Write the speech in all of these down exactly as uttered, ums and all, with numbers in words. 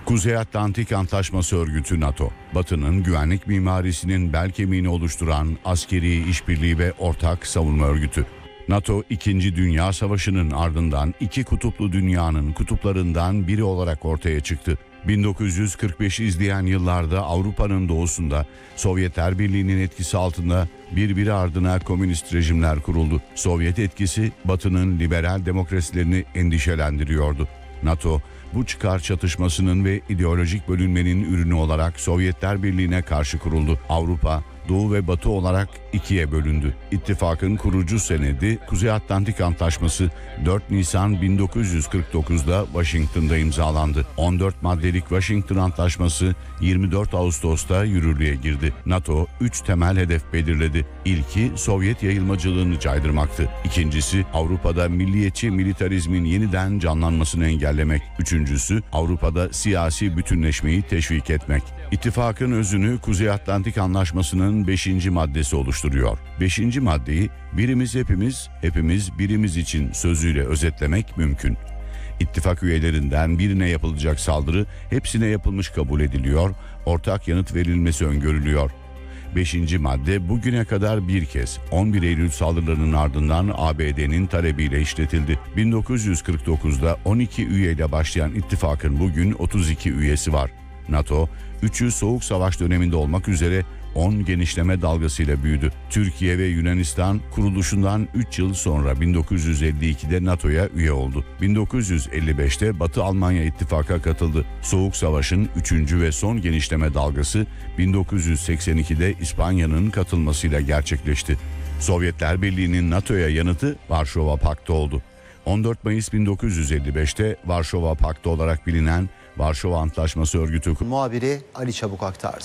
Kuzey Atlantik Antlaşması Örgütü NATO, Batı'nın güvenlik mimarisinin bel kemiğini oluşturan askeri işbirliği ve ortak savunma örgütü. NATO, İkinci Dünya Savaşı'nın ardından iki kutuplu dünyanın kutuplarından biri olarak ortaya çıktı. bin dokuz yüz kırk beşi izleyen yıllarda Avrupa'nın doğusunda Sovyetler Birliği'nin etkisi altında birbiri ardına komünist rejimler kuruldu. Sovyet etkisi Batı'nın liberal demokrasilerini endişelendiriyordu. NATO, bu çıkar çatışmasının ve ideolojik bölünmenin ürünü olarak Sovyetler Birliği'ne karşı kuruldu. Avrupa, Doğu ve Batı olarak ikiye bölündü. İttifakın kurucu senedi Kuzey Atlantik Antlaşması dört Nisan bin dokuz yüz kırk dokuz'da Washington'da imzalandı. on dört maddelik Washington Antlaşması yirmi dört Ağustos'ta yürürlüğe girdi. NATO üç temel hedef belirledi. İlki Sovyet yayılmacılığını caydırmaktı. İkincisi Avrupa'da milliyetçi militarizmin yeniden canlanmasını engellemek. Üçüncüsü Avrupa'da siyasi bütünleşmeyi teşvik etmek. İttifakın özünü Kuzey Atlantik Antlaşması'nın beşinci maddesi oluşturuyor. beşinci maddeyi birimiz hepimiz, hepimiz birimiz için sözüyle özetlemek mümkün. İttifak üyelerinden birine yapılacak saldırı hepsine yapılmış kabul ediliyor, ortak yanıt verilmesi öngörülüyor. beşinci madde bugüne kadar bir kez on bir Eylül saldırılarının ardından A B D'nin talebiyle işletildi. bin dokuz yüz kırk dokuz'da on iki üyeyle başlayan ittifakın bugün otuz iki üyesi var. NATO, üçü Soğuk Savaş döneminde olmak üzere on genişleme dalgasıyla büyüdü. Türkiye ve Yunanistan kuruluşundan üç yıl sonra bin dokuz yüz elli iki'de NATO'ya üye oldu. bin dokuz yüz elli beş'te Batı Almanya ittifaka katıldı. Soğuk Savaş'ın üçüncü ve son genişleme dalgası bin dokuz yüz seksen iki'de İspanya'nın katılmasıyla gerçekleşti. Sovyetler Birliği'nin NATO'ya yanıtı Varşova Paktı oldu. on dört Mayıs bin dokuz yüz elli beş'te Varşova Paktı olarak bilinen Varşova Antlaşması Örgütü muhabiri Ali Çabuk aktardı.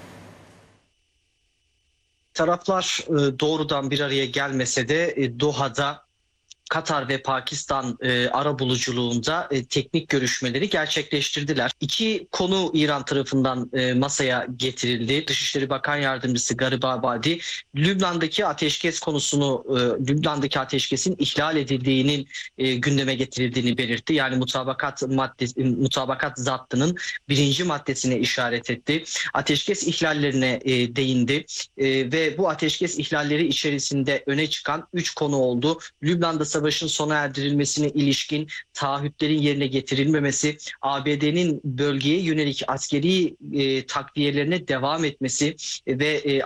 Taraflar doğrudan bir araya gelmese de Doha'da Katar ve Pakistan e, arabuluculuğunda e, teknik görüşmeleri gerçekleştirdiler. İki konu İran tarafından e, masaya getirildi. Dışişleri Bakan Yardımcısı Garibabadi, Lübnan'daki ateşkes konusunu, e, Lübnan'daki ateşkesin ihlal edildiğinin e, gündeme getirildiğini belirtti. Yani mutabakat maddesi, mutabakat zaptının birinci maddesine işaret etti. Ateşkes ihlallerine e, değindi e, ve bu ateşkes ihlalleri içerisinde öne çıkan üç konu oldu. Lübnan'da savaşın sona erdirilmesine ilişkin taahhütlerin yerine getirilmemesi, A B D'nin bölgeye yönelik askeri e, takviyelerine devam etmesi ve e,